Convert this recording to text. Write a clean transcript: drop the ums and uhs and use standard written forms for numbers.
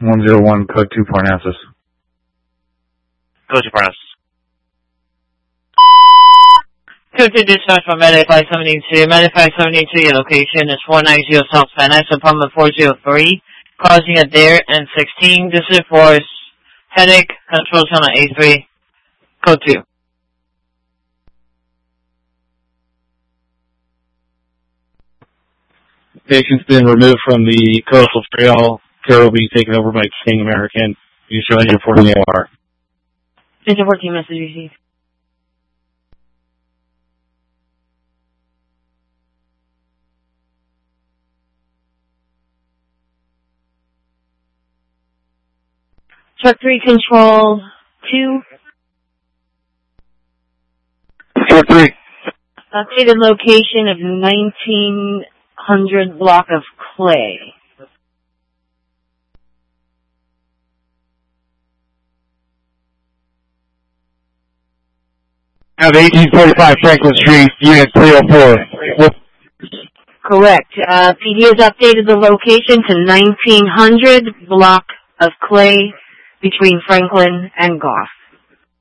101, code 2 Parnassus. Code 2 Parnassus. Code 2 dispatch from Medic 572. Medic 572, your location is 490 South Van Nuys, apartment 403, causing a dare and 16. This is for headache, control channel A3. Code 2. Patient's been removed from the coastal trail. Care will be taken over by King American. You show your 14 AR. Engine 14, message received. Truck 3, control 2. Truck 3. Updated location of 1900 block of clay. Have 1845 Franklin Street, Unit 304. Correct. PD has updated the location to 1900 block of clay between Franklin and Goff.